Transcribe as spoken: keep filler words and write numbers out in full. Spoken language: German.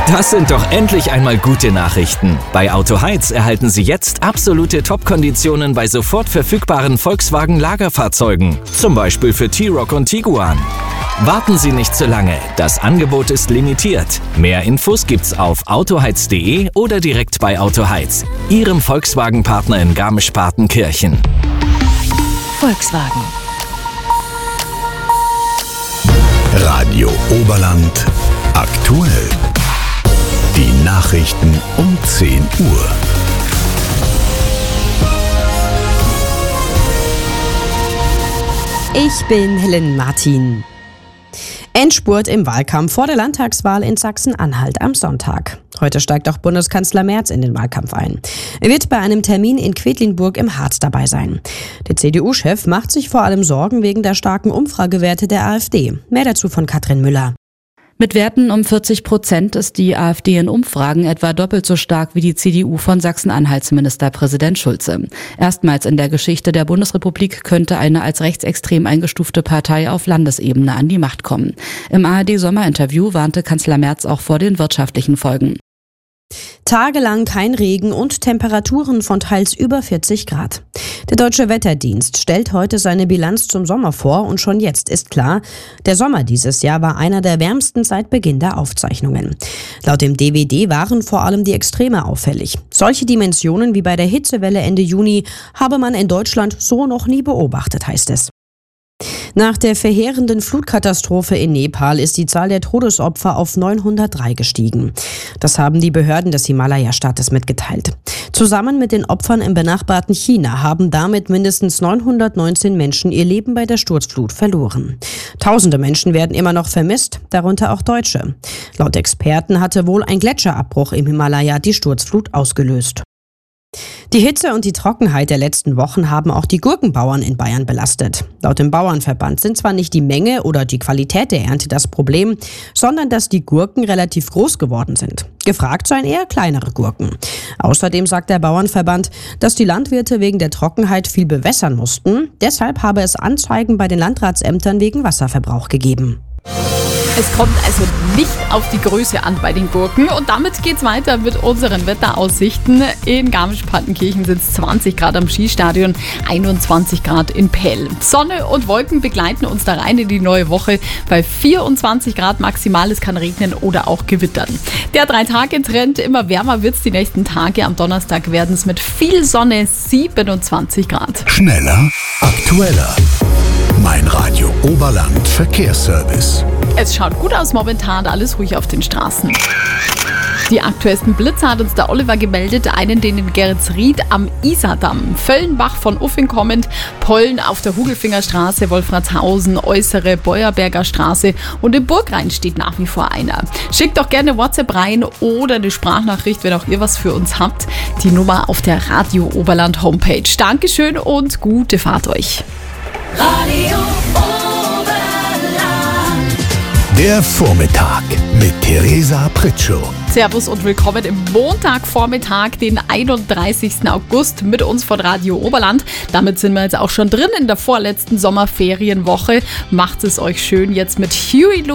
Das sind doch endlich einmal gute Nachrichten. Bei Autoheiz erhalten Sie jetzt absolute Top-Konditionen bei sofort verfügbaren Volkswagen-Lagerfahrzeugen. Zum Beispiel für T-Roc und Tiguan. Warten Sie nicht zu lange. Das Angebot ist limitiert. Mehr Infos gibt's auf autoheiz punkt de oder direkt bei Autoheiz, Ihrem Volkswagen-Partner in Garmisch-Partenkirchen. Volkswagen. Radio Oberland aktuell. Die Nachrichten um zehn Uhr. Ich bin Helen Martin. Endspurt im Wahlkampf vor der Landtagswahl in Sachsen-Anhalt am Sonntag. Heute steigt auch Bundeskanzler Merz in den Wahlkampf ein. Er wird bei einem Termin in Quedlinburg im Harz dabei sein. Der C D U-Chef macht sich vor allem Sorgen wegen der starken Umfragewerte der AfD. Mehr dazu von Katrin Müller. Mit Werten um vierzig Prozent ist die AfD in Umfragen etwa doppelt so stark wie die C D U von Sachsen-Anhalts Ministerpräsident Schulze. Erstmals in der Geschichte der Bundesrepublik könnte eine als rechtsextrem eingestufte Partei auf Landesebene an die Macht kommen. Im A R D-Sommerinterview warnte Kanzler Merz auch vor den wirtschaftlichen Folgen. Tagelang kein Regen und Temperaturen von teils über vierzig Grad. Der Deutsche Wetterdienst stellt heute seine Bilanz zum Sommer vor und schon jetzt ist klar, der Sommer dieses Jahr war einer der wärmsten seit Beginn der Aufzeichnungen. Laut dem D W D waren vor allem die Extreme auffällig. Solche Dimensionen wie bei der Hitzewelle Ende Juni habe man in Deutschland so noch nie beobachtet, heißt es. Nach der verheerenden Flutkatastrophe in Nepal ist die Zahl der Todesopfer auf neunhundertdrei gestiegen. Das haben die Behörden des Himalaya-Staates mitgeteilt. Zusammen mit den Opfern im benachbarten China haben damit mindestens neunhundertneunzehn Menschen ihr Leben bei der Sturzflut verloren. Tausende Menschen werden immer noch vermisst, darunter auch Deutsche. Laut Experten hatte wohl ein Gletscherabbruch im Himalaya die Sturzflut ausgelöst. Die Hitze und die Trockenheit der letzten Wochen haben auch die Gurkenbauern in Bayern belastet. Laut dem Bauernverband sind zwar nicht die Menge oder die Qualität der Ernte das Problem, sondern dass die Gurken relativ groß geworden sind. Gefragt seien eher kleinere Gurken. Außerdem sagt der Bauernverband, dass die Landwirte wegen der Trockenheit viel bewässern mussten. Deshalb habe es Anzeigen bei den Landratsämtern wegen Wasserverbrauch gegeben. Es kommt also nicht auf die Größe an bei den Gurken. Und damit geht's weiter mit unseren Wetteraussichten. In Garmisch-Partenkirchen sind es zwanzig Grad am Skistadion, einundzwanzig Grad in Pell. Sonne und Wolken begleiten uns da rein in die neue Woche. Bei vierundzwanzig Grad maximal, es kann regnen oder auch gewittern. Der Drei-Tage-Trend, immer wärmer wird's die nächsten Tage. Am Donnerstag werden es mit viel Sonne siebenundzwanzig Grad. Schneller, aktueller. Mein Radio Oberland Verkehrsservice. Es schaut gut aus momentan, alles ruhig auf den Straßen. Die aktuellsten Blitze hat uns der Oliver gemeldet, einen den in Geretsried am Isardamm, Völlenbach von Uffing kommend, Pollen auf der Hugelfingerstraße, Wolfratshausen, äußere Beuerberger Straße und in Burgrhein steht nach wie vor einer. Schickt doch gerne WhatsApp rein oder eine Sprachnachricht, wenn auch ihr was für uns habt. Die Nummer auf der Radio Oberland Homepage. Dankeschön und gute Fahrt euch. Radio Oberland. Der Vormittag mit Theresa Pritschow. Servus und willkommen im Montagvormittag, den einunddreißigsten August mit uns von Radio Oberland. Damit sind wir jetzt auch schon drin in der vorletzten Sommerferienwoche. Macht es euch schön jetzt mit Huey Lewis